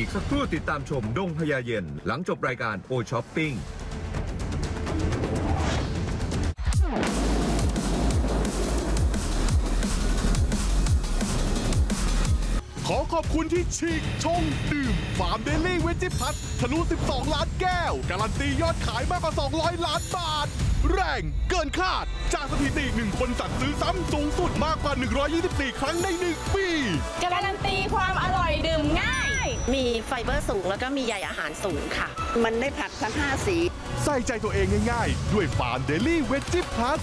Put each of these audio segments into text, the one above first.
อีกสักครู่ติดตามชมดงพญาเย็นหลังจบรายการโอช้อปปิ้งขอขอบคุณที่ฉีกชงดื่มฟาร์มเดลี่เวจิพัททะลุ12 ล้านแก้วการันตียอดขายมากกว่า200 ล้านบาทแรงเกินคาดจากสถิติ1 คนสั่งซื้อซ้ำสูงสุดมากกว่า124 ครั้งใน1 ปีการันตีความอร่อยดื่มง่ายมีไฟเบอร์สูงแล้วก็มีใยอาหารสูงค่ะมันได้ผักทั้ง5สีใส่ใจตัวเองง่ายๆด้วยฟาร์มเดลี่เวจิพัท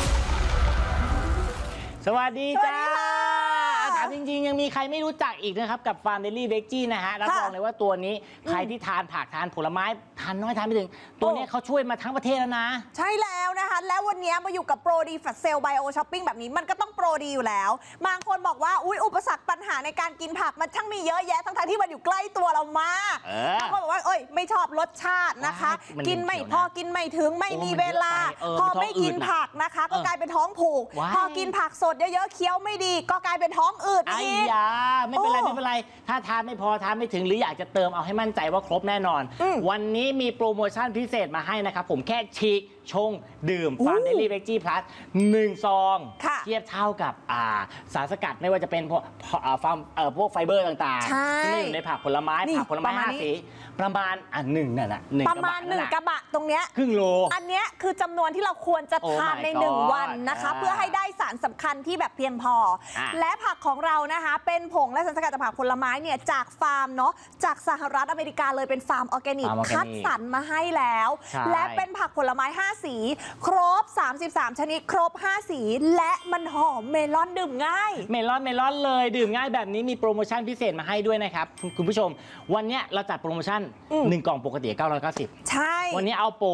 สวัสดีจ้าถามจริงๆยังมีใครไม่รู้จักอีกนะครับกับฟาร์มเดลี่เวจจี้นะฮะรับรองเลยว่าตัวนี้ใครที่ทานผักทานผลไม้ทานน้อยทานไม่ถึงตัวนี้เขาช่วยมาทั้งประเทศแล้วนะใช่แล้วนะคะแล้ววันนี้มาอยู่กับโปรดีแฟลชเซลไบโอช้อปปิ้งแบบนี้มันก็ต้องโปรดีอยู่แล้วบางคนบอกว่าอุ๊ยอุปสรรคปัญหาในการกินผักมันช่างมีเยอะแยะทั้งที่มันอยู่ใกล้ตัวเรามากบางคนบอกว่าเอ้ยไม่ชอบรสชาตินะคะกินไม่พอกินไม่ถึงไม่มีเวลาพอไม่กินผักนะคะก็กลายเป็นท้องผูกพอกินผักสดเยอะๆเคี้ยวไม่ดีก็กลายเป็นท้องอืดอีกไม่เป็นไรไม่เป็นไรถ้าทานไม่พอทานไม่ถึงหรืออยากจะเติมเอาให้มั่นใจว่าครบแน่นอนวันนี้มีโปรโมชั่นพิเศษมาให้นะครับผมแค่ฉีกชงดื่มฟาร์มเดลี่เวจจี้พลัส1 ซองเทียบเท่ากับสารสกัดไม่ว่าจะเป็นพวกไฟเบอร์ต่างๆที่ไม่อยู่ในผักผลไม้5 สีประมาณ1นั่นแหละประมาณ1 กระบะตรงเนี้ยครึ่งโลอันเนี้ยคือจำนวนที่เราควรจะทานใน1 วันนะคะเพื่อให้ได้สารสำคัญที่แบบเพียงพอและผักของเรานะคะเป็นผงและสารสกัดจากผักผลไม้เนี่ยจากฟาร์มเนาะจากสหรัฐอเมริกาเลยเป็นฟาร์มออร์แกนิกคัดสรรมาให้แล้วและเป็นผักผลไม้5 สีครบ33 ชนิดครบ5 สีและมันหอมเมลอนดื่มง่ายเมลอนเลยดื่มง่ายแบบนี้มีโปรโมชั่นพิเศษมาให้ด้วยนะครับคุณผู้ชมวันนี้เราจัดโปรโมชั่น1 กล่องปกติ990 ใช่วันนี้เอาโปร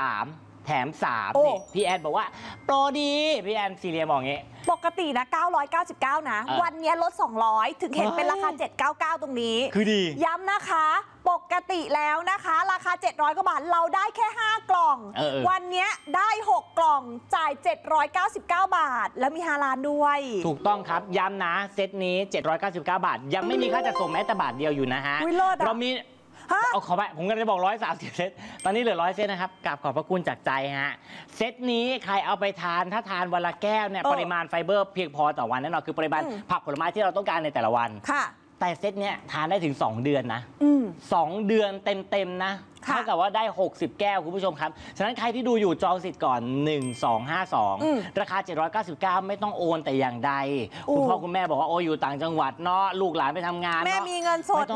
3แถม3นี่พี่แอนบอกว่าโปรดีพี่แอนซีเรียบอกงี้ปกตินะ999นะวันนี้ลด200ถึงเห็นเป็นราคา799ตรงนี้คือดีย้ำนะคะปกติแล้วนะคะราคา700 กว่าบาทเราได้แค่5 กล่องวันนี้ได้6 กล่องจ่าย799 บาทแล้วมี5 ล้านด้วยถูกต้องครับย้ำนะเซตนี้799 บาทยังไม่มีค่าจัดส่งแม้แต่บาทเดียวอยู่นะฮะเรามีเอาขอไปผมก็จะบอก130 เซตตอนนี้เหลือ100 เซตนะครับกราบขอบพระคุณจากใจฮะเซตนี้ใครเอาไปทานถ้าทานวันละแก้วเนี่ยปริมาณไฟเบอร์เพียงพอต่อวันแน่นอนคือปริมาณผักผลไม้ที่เราต้องการในแต่ละวันแต่เซตเนี้ยทานได้ถึง2 เดือนนะ2 เดือนเต็มๆนะเท่ากับว่าได้60 แก้วคุณผู้ชมครับฉะนั้นใครที่ดูอยู่จองสิทธิ์ก่อน1252ราคา799ไม่ต้องโอนแต่อย่างใดคุณพ่อคุณแม่บอกว่าโอ้อยู่ต่างจังหวัดเนาะลูกหลานไปทำงานแม่มีเงินสด